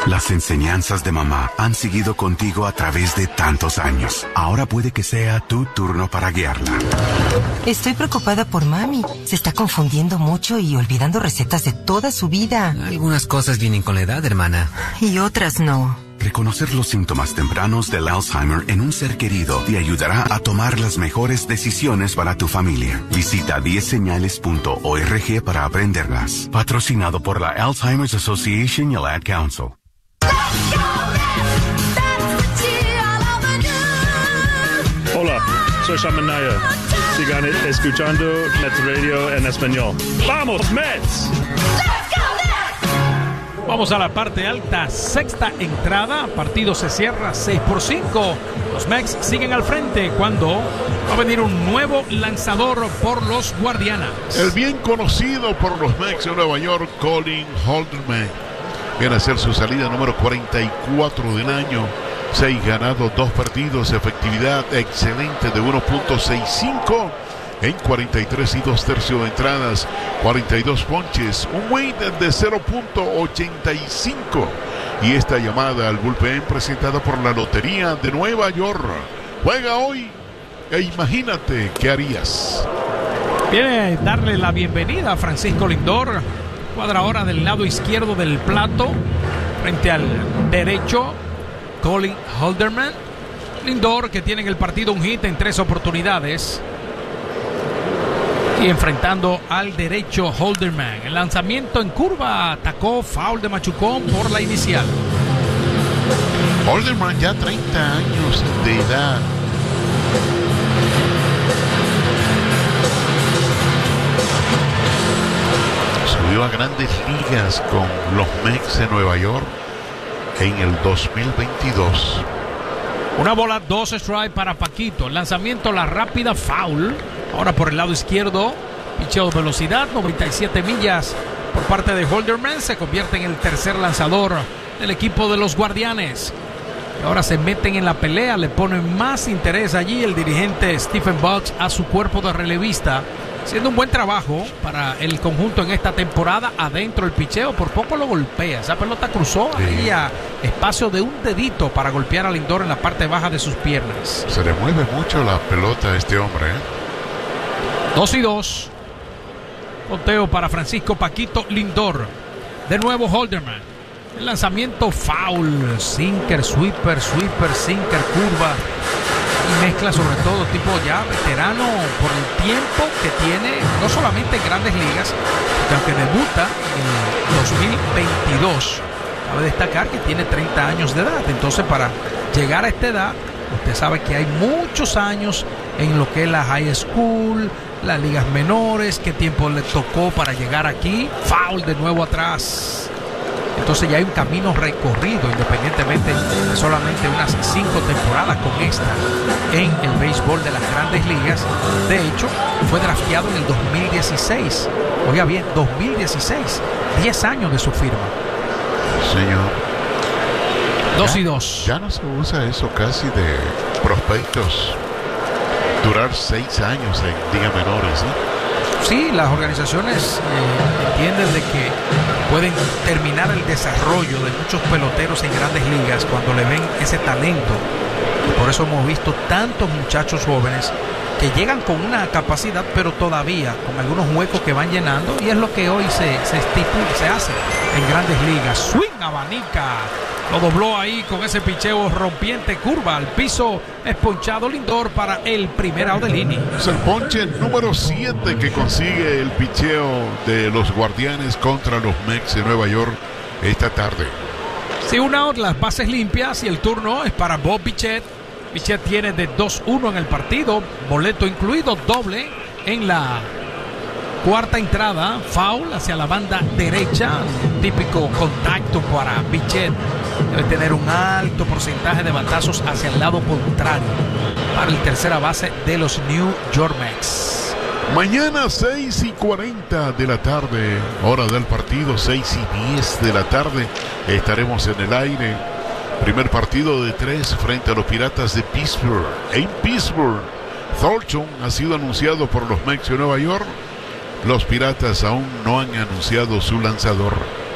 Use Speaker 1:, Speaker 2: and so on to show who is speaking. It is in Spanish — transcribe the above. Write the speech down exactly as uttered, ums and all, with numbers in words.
Speaker 1: Las enseñanzas de mamá han seguido contigo a través de tantos años. Ahora puede que sea tu turno para guiarla.
Speaker 2: Estoy preocupada por mami. Se está confundiendo mucho y olvidando recetas de toda su vida.
Speaker 3: Algunas cosas vienen con la edad, hermana.
Speaker 2: Y otras no.
Speaker 1: Reconocer los síntomas tempranos del Alzheimer en un ser querido te ayudará a tomar las mejores decisiones para tu familia. Visita diez señales punto org para aprenderlas. Patrocinado por la Alzheimer's Association y el Ad Council.
Speaker 4: Hola, soy Shaman Naya. Sigan escuchando Mets Radio en español. ¡Vamos, Mets!
Speaker 5: Vamos a la parte alta, sexta entrada, partido se cierra seis por cinco. Los Mets siguen al frente cuando va a venir un nuevo lanzador por los Guardianes.
Speaker 6: El bien conocido por los Mets de Nueva York, Colin Holderman, viene a ser su salida número cuarenta y cuatro del año. seis ganados, dos perdidos, efectividad excelente de uno punto sesenta y cinco en cuarenta y tres y dos tercios de entradas, cuarenta y dos ponches, un weighted de cero punto ochenta y cinco. Y esta llamada al bullpen presentada por la Lotería de Nueva York. Juega hoy e imagínate qué harías.
Speaker 5: Viene a darle la bienvenida a Francisco Lindor. Cuadra ahora del lado izquierdo del plato, frente al derecho, Colin Holderman. Lindor, que tiene en el partido un hit en tres oportunidades. Y enfrentando al derecho Holderman. El lanzamiento en curva, atacó, foul de Machucón por la inicial.
Speaker 6: Holderman ya treinta años de edad. Subió a grandes ligas con los Mets de Nueva York en el dos mil veintidós.
Speaker 5: Una bola, dos strikes para Paquito. El lanzamiento, la rápida, foul. Ahora por el lado izquierdo, picheo de velocidad, noventa y siete millas por parte de Holderman. Se convierte en el tercer lanzador del equipo de los Guardianes. Y ahora se meten en la pelea, le ponen más interés allí el dirigente Stephen Bucks a su cuerpo de relevista, haciendo un buen trabajo para el conjunto en esta temporada. Adentro el picheo, por poco lo golpea. Esa pelota cruzó sí. ahí a espacio de un dedito para golpear a Lindor en la parte baja de sus piernas.
Speaker 6: Se le mueve mucho la pelota a este hombre, ¿eh?
Speaker 5: Dos y dos. Conteo para Francisco Paquito Lindor. De nuevo Holderman. El lanzamiento foul. Sinker, sweeper, sweeper, sinker, curva. Y mezcla sobre todo tipo ya veterano por el tiempo que tiene, no solamente en Grandes Ligas, sino que debuta en dos mil veintidós. Cabe destacar que tiene treinta años de edad. Entonces, para llegar a esta edad, usted sabe que hay muchos años en lo que es la high school, las ligas menores, qué tiempo le tocó para llegar aquí. Foul de nuevo atrás. Entonces ya hay un camino recorrido, independientemente de solamente unas cinco temporadas con esta en el béisbol de las Grandes Ligas. De hecho, fue drafteado en el dos mil dieciséis. Oiga bien, dos mil dieciséis, diez años de su firma.
Speaker 6: Señor.
Speaker 5: Dos
Speaker 6: ya,
Speaker 5: y dos.
Speaker 6: Ya no se usa eso casi de prospectos. Durar seis años en ligas menores, ¿eh?
Speaker 5: Sí, las organizaciones eh, entienden de que pueden terminar el desarrollo de muchos peloteros en Grandes Ligas cuando le ven ese talento. Y por eso hemos visto tantos muchachos jóvenes que llegan con una capacidad, pero todavía con algunos huecos que van llenando, y es lo que hoy se, se estipula, se hace en Grandes Ligas. Swing, abanica, lo dobló ahí con ese picheo rompiente, curva al piso, es ponchado Lindor para el primer out del inning.
Speaker 6: Es el ponche número siete que consigue el picheo de los Guardianes contra los Mets de Nueva York esta tarde.
Speaker 5: Sí, un out, las bases limpias, y el turno es para Bob Bichette. Bichette tiene de dos uno en el partido, boleto incluido, doble en la cuarta entrada, foul hacia la banda derecha, típico contacto para Bichette. Debe tener un alto porcentaje de batazos hacia el lado contrario para el tercera base de los New York Mets.
Speaker 6: Mañana seis y cuarenta de la tarde, hora del partido, seis y diez de la tarde, estaremos en el aire. Primer partido de tres frente a los Piratas de Pittsburgh. En Pittsburgh, Thornton ha sido anunciado por los Mets de Nueva York. Los Piratas aún no han anunciado su lanzador.